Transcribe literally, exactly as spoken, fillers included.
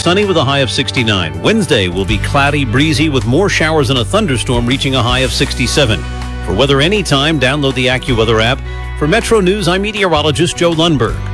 sunny with a high of sixty-nine. Wednesday will be cloudy, breezy with more showers and a thunderstorm reaching a high of sixty-seven. For weather anytime, download the AccuWeather app. For Metro News, I'm meteorologist Joe Lundberg.